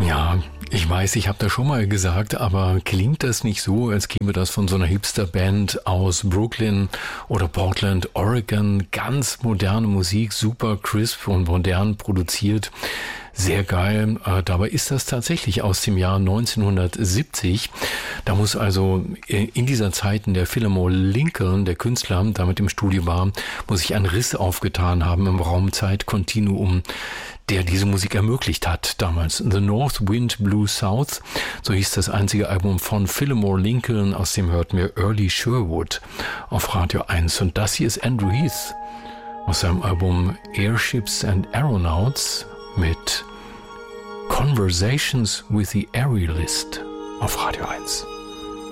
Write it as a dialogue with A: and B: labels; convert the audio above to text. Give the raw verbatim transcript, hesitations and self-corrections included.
A: Ja, ich weiß, ich habe das schon mal gesagt, aber klingt das nicht so, als käme das von so einer Hipster-Band aus Brooklyn oder Portland, Oregon? Ganz moderne Musik, super crisp und modern produziert. Sehr geil. Äh, dabei ist das tatsächlich aus dem Jahr neunzehnhundertsiebzig. Da muss also in dieser Zeit, in der Fillmore Lincoln, der Künstler, damit im Studio war, muss sich ein Riss aufgetan haben im Raumzeitkontinuum, der diese Musik ermöglicht hat damals. The North Wind Blew South, so hieß das einzige Album von Fillmore Lincoln, aus dem hörten wir Early Sherwood auf Radio eins. Und das hier ist Andrew Heath aus seinem Album Airships and Aeronauts mit Conversations with the Aerialist auf Radio eins.